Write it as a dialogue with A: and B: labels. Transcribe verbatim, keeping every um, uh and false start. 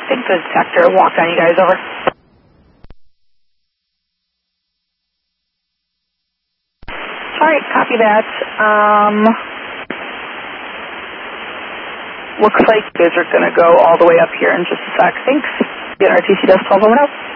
A: think the detector walked on you guys over. Alright, copy that. Um, looks like you guys are going to go all the way up here in just a sec. Thanks. The N R T C does twelve oh one oh.